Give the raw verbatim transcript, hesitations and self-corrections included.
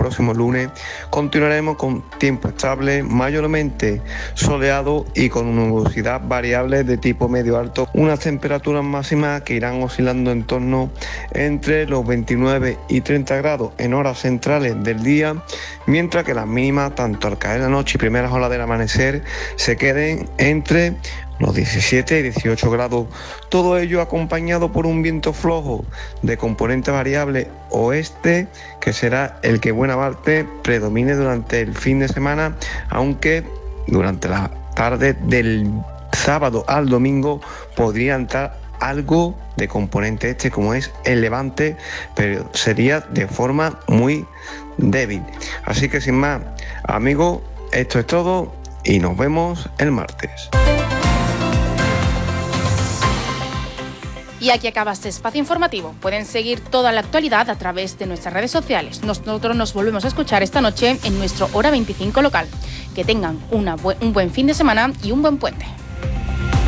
próximo lunes continuaremos con tiempo estable, mayormente soleado y con nubosidad variable de tipo medio alto, unas temperaturas máximas que irán oscilando en torno entre los veintinueve y treinta grados en horas centrales del día, mientras que las mínimas, tanto al caer la noche y primeras horas del amanecer, se queden entre los diecisiete y dieciocho grados, todo ello acompañado por un viento flojo de componente variable oeste, que será el que buena parte predomine durante el fin de semana, aunque durante la tarde del sábado al domingo podría entrar algo de componente este, como es el levante, pero sería de forma muy débil. Así que sin más, amigos, esto es todo y nos vemos el martes. Y aquí acaba este espacio informativo. Pueden seguir toda la actualidad a través de nuestras redes sociales. Nosotros nos volvemos a escuchar esta noche en nuestro Hora veinticinco local. Que tengan una bu- un buen fin de semana y un buen puente.